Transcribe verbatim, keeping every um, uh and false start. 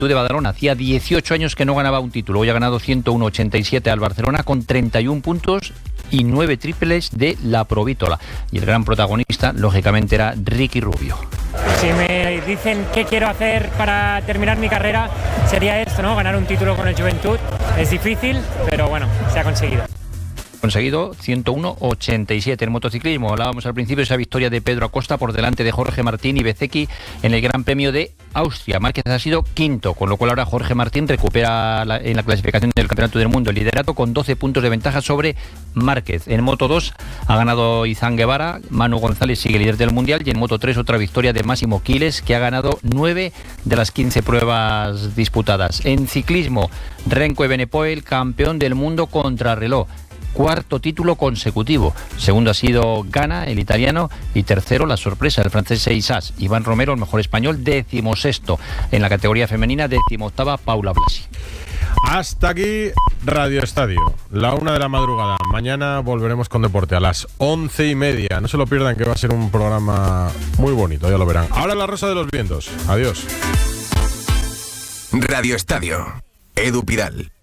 de Badalona. Hacía dieciocho años que no ganaba un título. Hoy ha ganado ciento uno ochenta y siete al Barcelona con treinta y un puntos y nueve triples de la Provítola. Y el gran protagonista, lógicamente, era Ricky Rubio. Si me dicen qué quiero hacer para terminar mi carrera, sería esto, ¿no? Ganar un título con el Juventud. Es difícil, pero bueno, se ha conseguido. Conseguido ciento uno ochenta y siete. En motociclismo, hablábamos al principio de esa victoria de Pedro Acosta por delante de Jorge Martín y Bezzecchi en el Gran Premio de Austria. Márquez ha sido quinto, con lo cual ahora Jorge Martín recupera la, en la clasificación del Campeonato del Mundo el liderato con doce puntos de ventaja sobre Márquez. En Moto dos ha ganado Izán Guevara, Manu González sigue líder del Mundial, y en Moto tres otra victoria de Máximo Quiles, que ha ganado nueve de las quince pruebas disputadas. En ciclismo, Renko Evenepoel, campeón del mundo contrarreloj. Cuarto título consecutivo. Segundo ha sido Gana, el italiano, y tercero, la sorpresa, el francés Seissas. Iván Romero, el mejor español, decimosexto. En la categoría femenina, decimoctava, Paula Blasi. Hasta aquí Radio Estadio, la una de la madrugada. Mañana volveremos con deporte a las once y media. No se lo pierdan, que va a ser un programa muy bonito, ya lo verán. Ahora la Rosa de los Vientos. Adiós. Radio Estadio. Edu Pidal.